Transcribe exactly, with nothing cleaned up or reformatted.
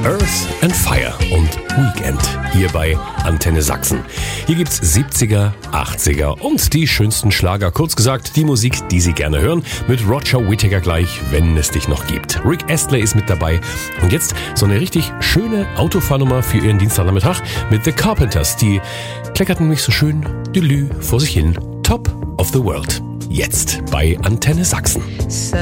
Earth and Fire und Weekend hier bei Antenne Sachsen. Hier gibt's siebziger, achtziger und die schönsten Schlager. Kurz gesagt, die Musik, die Sie gerne hören. Mit Roger Whittaker gleich, wenn es dich noch gibt. Rick Astley ist mit dabei. Und jetzt so eine richtig schöne Autofahrnummer für Ihren Dienstagnachmittag mit The Carpenters. Die kleckerten mich so schön delü vor sich hin. Top of the World. Jetzt bei Antenne Sachsen.